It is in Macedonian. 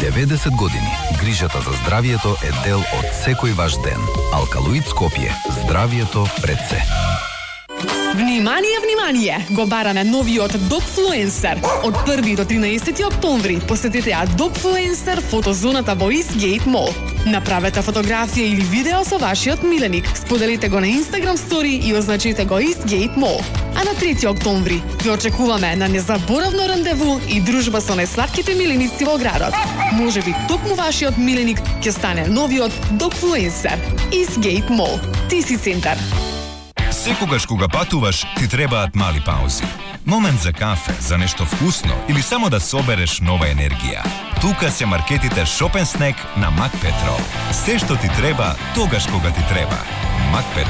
90 години грижата за здравието е дел од секој ваш ден. Алкалоид Скопје. Здравието пред се. Внимание, внимание! Го бараме новиот Dogfluencer. Од 1 до 13 октомври посетете ја Dogfluencer фотозоната во Eastgate Mall. Направете фотографија или видео со вашиот миленик. Споделите го на Instagram Story и означете го Eastgate Mall. А на 3 октомври ве очекуваме на незаборавно рандеву и дружба со најслатките миленици во градот. Можеби токму вашиот миленик ќе стане новиот Dogfluencer. Eastgate Mall. TC Центар. Секогаш кога патуваш, ти требаат мали паузи. Момент за кафе, за нешто вкусно или само да собереш нова енергија. Тука се маркетите Shop & Snack на Макпетрол. Се што ти треба, тогаш кога ти треба. Макпетрол.